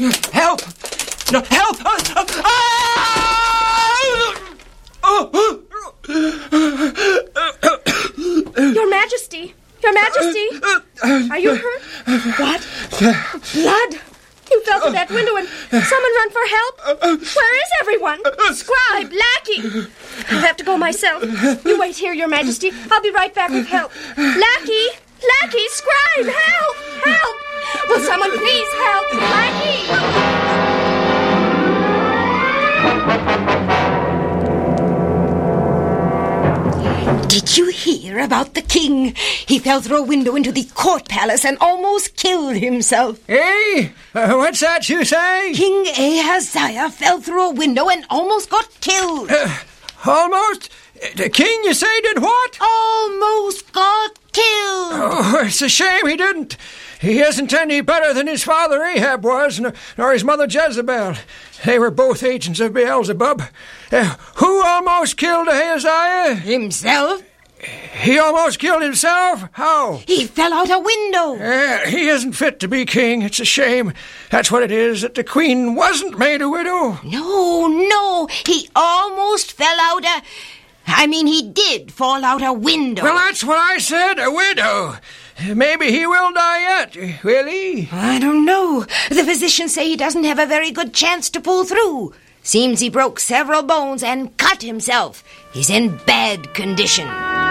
Help! No, help! Your Majesty! Your Majesty! Are you hurt? What? Blood! You fell to that window and someone run for help? Where is everyone? Scribe, lackey! I'll have to go myself. You wait here, Your Majesty. I'll be right back with help. Lackey! Lackey! Scribe! Help! Help! Will someone please help? Lackey! Did you hear about the king? He fell through a window into the court palace and almost killed himself. Hey? What's that you say? King Ahaziah fell through a window and almost got killed. Almost? The king, you say, did what? Almost got killed. Oh, it's a shame he didn't. He isn't any better than his father Ahab was, nor his mother Jezebel. They were both agents of Beelzebub. Who almost killed Ahaziah? Himself? He almost killed himself? How? He fell out a window. He isn't fit to be king. It's a shame. That's what it is, that the queen wasn't made a widow. No. He almost fell out he did fall out a window. Well, that's what I said, a widow. Maybe he will die yet, will he? I don't know. The physicians say he doesn't have a very good chance to pull through. Seems he broke several bones and cut himself. He's in bad condition.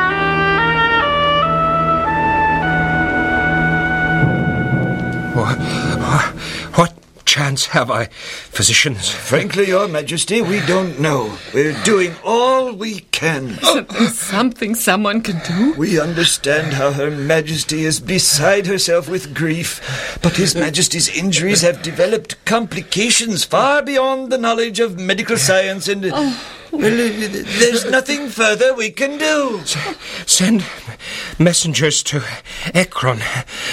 What chance have I, physicians? Frankly, Your Majesty, we don't know. We're doing all we can. Isn't there something someone can do? We understand how Her Majesty is beside herself with grief, but His Majesty's injuries have developed complications far beyond the knowledge of medical science and... there's nothing further we can do. Send messengers to Ekron.